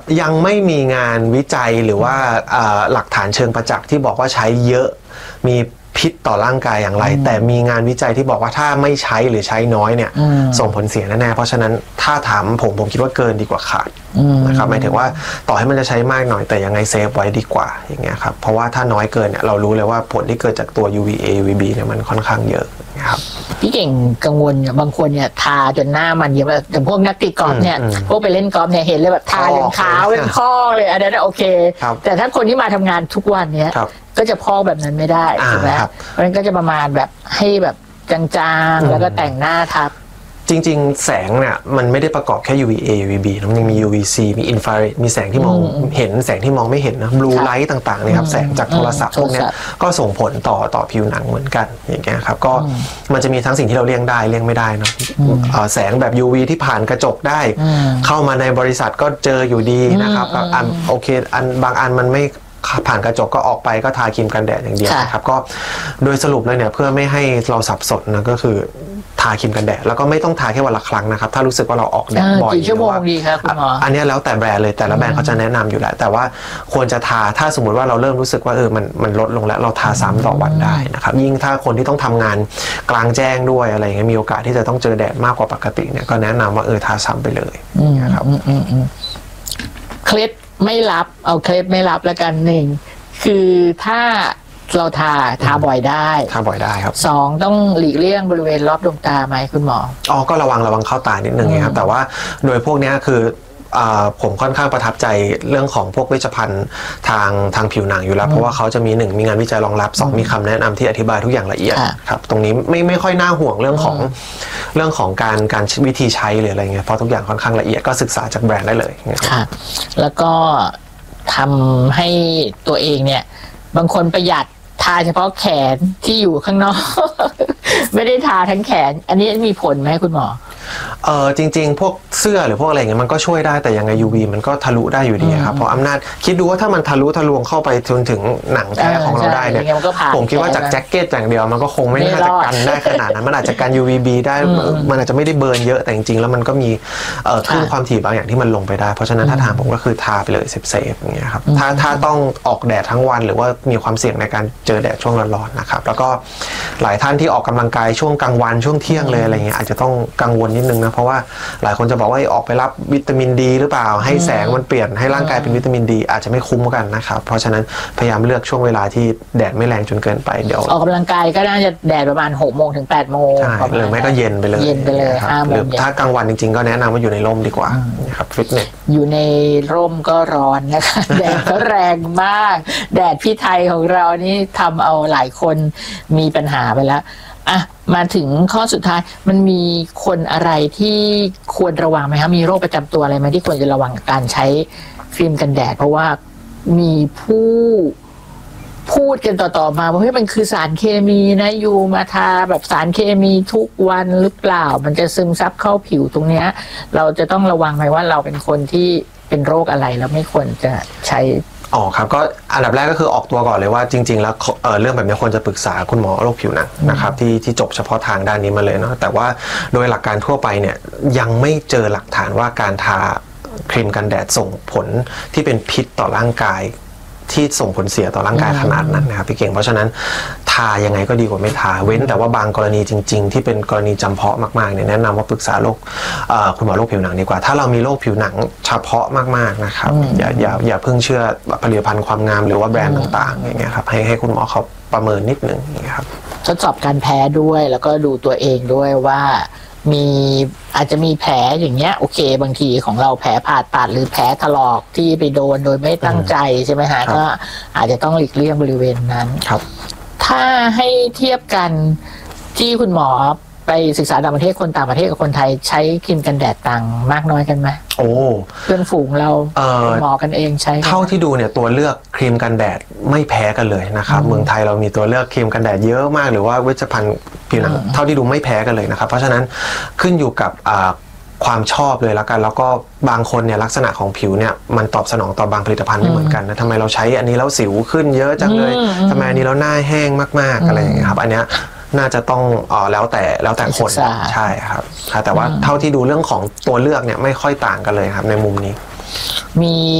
ยังไม่มีงานวิจัยหรือว่าหลักฐานเชิงประจักษ์ที่บอกว่าใช้เยอะมีพิษต่อร่างกายอย่างไรแต่มีงานวิจัยที่บอกว่าถ้าไม่ใช้หรือใช้น้อยเนี่ยส่งผลเสียแน่ๆเพราะฉะนั้นถ้าถามผมคิดว่าเกินดีกว่าขาดนะครับหมายถึงว่าต่อให้มันจะใช้มากหน่อยแต่ยังไงเซฟไว้ดีกว่าอย่างเงี้ยครับเพราะว่าถ้าน้อยเกินเนี่ยเรารู้เลยว่าผลที่เกิดจากตัว UVA UVB เนี่ยมันค่อนข้างเยอะนะครับพี่เก่งกังวลบางคนเนี่ยทาจนหน้ามันเยอะแบบอย่างพวกนักตีกอล์ฟเนี่ยพวกไปเล่นกอล์ฟเนี่ยเห็นเลยแบบทาจนขาวเป็นข้อเลยอันนั้นโอเคแต่ถ้าคนที่มาทำงานทุกวันเนี้ยก็จะพอกแบบนั้นไม่ได้ใช่ไหมเพราะฉะนั้นก็จะประมาณแบบให้แบบจางๆแล้วก็แต่งหน้าทับจริงๆแสงเนี่ยมันไม่ได้ประกอบแค่ UVA UVB มันยังมี UVC มี infrared มีแสงที่มองเห็นแสงที่มองไม่เห็นนะ blue light ต่างๆนะครับแสงจากโทรศัพท์พวกนี้ก็ส่งผลต่อผิวหนังเหมือนกันอย่างเงี้ยครับก็มันจะมีทั้งสิ่งที่เราเลี่ยงได้เลี่ยงไม่ได้เนาะแสงแบบ UV ที่ผ่านกระจกได้เข้ามาในบริษัทก็เจออยู่ดีนะครับโอเคบางอันมันไม่ผ่านกระจกก็ออกไปก็ทาครีมกันแดดอย่างเดียวนะครับก็โดยสรุปเลยเนี่ยเพื่อไม่ให้เราสับสนนะก็คือทาครีมกันแดดแล้วก็ไม่ต้องทาแค่วันละครั้งนะครับถ้ารู้สึกว่าเราออกแดดบ่อยกี่ชั่วโมงดีครับคุณหมออันนี้แล้วแต่แบรนด์เลยแต่ละแบรนด์เขาจะแนะนำอยู่แล้วแต่ว่าควรจะทาถ้าสมมติว่าเราเริ่มรู้สึกว่ามันลดลงแล้วเราทาซ้ำต่อวันได้นะครับยิ่งถ้าคนที่ต้องทำงานกลางแจ้งด้วยอะไรอย่างเงี้ยมีโอกาสที่จะต้องเจอแดดมากกว่าปกติเนี่ยก็แนะนำว่าทาซ้ำไปเลยนะครับเคล็ดไม่รับเอาเคล็ดไม่รับแล้วกันหนึ่งคือถ้าเราทาบ่อยได้ครับสองต้องหลีกเลี่ยงบริเวณรอบดวงตาไหมคุณหมอก็ระวังเข้าตานิดนึงครับแต่ว่าโดยพวกนี้คือผมค่อนข้างประทับใจเรื่องของพวกเวชภัณฑ์ทางผิวหนังอยู่แล้วเพราะว่าเขาจะมี1มีงานวิจัยรองรับ2มีคำแนะนำที่อธิบายทุกอย่างละเอียดครับตรงนี้ไม่ค่อยน่าห่วงเรื่องของการวิธีใช้หรืออะไรเงี้ยเพราะทุกอย่างค่อนข้างละเอียดก็ศึกษาจากแบรนด์ได้เลยค่ะแล้วก็ทำให้ตัวเองเนี่ยบางคนประหยัดทาเฉพาะแขนที่อยู่ข้างนอก ไม่ได้ทาทั้งแขนอันนี้มีผลไหมคุณหมอจริงๆพวกเสื้อหรือพวกอะไรเงี้ยมันก็ช่วยได้แต่ยังไง UV มันก็ทะลุได้อยู่ดีครับเพราะอำนาจคิดดูว่าถ้ามันทะลุทะลวงเข้าไปจนถึงหนังแท้ของเราได้เนี่ยผมคิดว่าจากแจ็คเก็ตอย่างเดียวมันก็คงไม่น่าจะกันได้ขนาดนั้นมันอาจจะกัน UVB ได้มันอาจจะไม่ได้เบิร์นเยอะแต่จริงๆแล้วมันก็มีคลื่นความถี่บางอย่างที่มันลงไปได้เพราะฉะนั้นถ้าถามผมก็คือทาไปเลยเซฟอย่างเงี้ยครับถ้าต้องออกแดดทั้งวันหรือว่ามีความเสี่ยงในการเจอแดดช่วงร้อนๆนะครับแล้วก็หลายท่านที่ออกกำลังกายช่วงกลางวันช่วงเที่ยงเลยอะไรเงี้ยอาจจะต้องกังวลนิดนึงนะเพราะว่าหลายคนจะบอกว่าออกไปรับวิตามินดีหรือเปล่าให้แสงมันเปลี่ยนให้ร่างกายเป็นวิตามินดีอาจจะไม่คุ้มกันนะครับเพราะฉะนั้นพยายามเลือกช่วงเวลาที่แดดไม่แรงจนเกินไปเดี๋ยวออกกำลังกายก็น่าจะแดดประมาณ6 โมงถึง8 โมงใช่หรือไม่ก็เย็นไปเลยหรือถ้ากลางวันจริงๆก็แนะนำว่าอยู่ในร่มดีกว่านะครับฟิตเนสอยู่ในร่มก็ร้อนนะคะแดดก็แรงมากแดดพี่ไทยของเรานี่ทำเอาหลายคนมีปัญหาไปแล้วมาถึงข้อสุดท้ายมันมีคนอะไรที่ควรระวังไหมคะมีโรคประจำตัวอะไรไหมที่ควรจะระวังการใช้ครีมกันแดดเพราะว่ามีผู้พูดกันต่อมาว่าเฮ้ยมันคือสารเคมีนะอยู่มาทาแบบสารเคมีทุกวันหรือเปล่ามันจะซึมซับเข้าผิวตรงเนี้ยเราจะต้องระวังไหมว่าเราเป็นคนที่เป็นโรคอะไรแล้วไม่ควรจะใช้ครับก็อันดับแรกก็คือออกตัวก่อนเลยว่าจริงๆแล้วเรื่องแบบนี้ควรจะปรึกษาคุณหมอโรคผิวหนังนะครับที่จบเฉพาะทางด้านนี้มาเลยเนาะแต่ว่าโดยหลักการทั่วไปเนี่ยยังไม่เจอหลักฐานว่าการทาครีมกันแดดส่งผลที่เป็นพิษต่อร่างกายที่ส่งผลเสียต่อร่างกายขนาดนั้นนะครับพี่เก่งเพราะฉะนั้นทายังไงก็ดีกว่าไม่ทาเว้นแต่ว่าบางกรณีจริงๆที่เป็นกรณีจำเพาะมากๆเนี่ยแนะนำว่าปรึกษาคุณหมอโรคผิวหนังดีกว่าถ้าเรามีโรคผิวหนังเฉพาะมากๆนะครับอย่าเพิ่งเชื่อผลิตภัณฑ์ความงามหรือว่าแบรนด์ต่างๆอย่างเงี้ยครับให้คุณหมอเขาประเมินนิดนึงนะครับทดสอบการแพ้ด้วยแล้วก็ดูตัวเองด้วยว่าอาจจะมีแผลอย่างเงี้ยโอเคบางทีของเราแผลผ่าตัดหรือแผลถลอกที่ไปโดนโดยไม่ตั้งใจใช่ไหมฮะก็อาจจะต้องหลีกเลี่ยงบริเวณนั้นครับถ้าให้เทียบกันที่คุณหมอไปศึกษาต่างประเทศคนต่างประเทศกับคนไทยใช้ครีมกันแดดต่างมากน้อยกันไหมเพื่อนฝูงเราหมอกันเองใช้เท่าที่ดูเนี่ยตัวเลือกครีมกันแดดไม่แพ้กันเลยนะครับเมืองไทยเรามีตัวเลือกครีมกันแดดเยอะมากหรือว่าเวชภัณฑ์ผิวหนังเท่าที่ดูไม่แพ้กันเลยนะครับเพราะฉะนั้นขึ้นอยู่กับความชอบเลยแล้วกันแล้วก็บางคนเนี่ยลักษณะของผิวเนี่ยมันตอบสนองต่อบางผลิตภัณฑ์ไม่เหมือนกันนะทำไมเราใช้อันนี้แล้วสิวขึ้นเยอะจังเลยทำไมอันนี้แล้วหน้าแห้งมากๆอะไรอย่างเงี้ยครับอันเนี้ยน่าจะต้องแล้วแต่คนใช่ครับแต่ว่าเท่าที่ดูเรื่องของตัวเลือกเนี่ยไม่ค่อยต่างกันเลยครับในมุมนี้มี